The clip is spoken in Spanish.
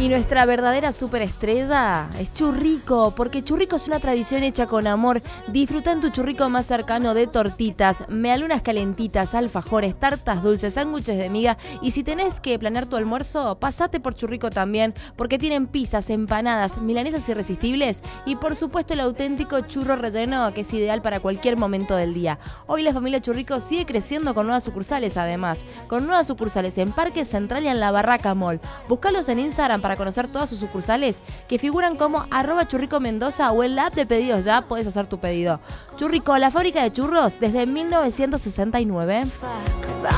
Y nuestra verdadera superestrella es Churrico, porque Churrico es una tradición hecha con amor. Disfruta en tu Churrico más cercano de tortitas, mealunas calentitas, alfajores, tartas dulces, sándwiches de miga. Y si tenés que planear tu almuerzo, pasate por Churrico también, porque tienen pizzas, empanadas, milanesas irresistibles y por supuesto el auténtico churro relleno, que es ideal para cualquier momento del día. Hoy la familia Churrico sigue creciendo con nuevas sucursales, además, con nuevas sucursales en Parque Central y en la Barraca Mall. Búscalos en Instagram para conocer todas sus sucursales que figuran como @churricomendoza o en la app de pedidos ya podés hacer tu pedido. Churrico, la fábrica de churros desde 1969.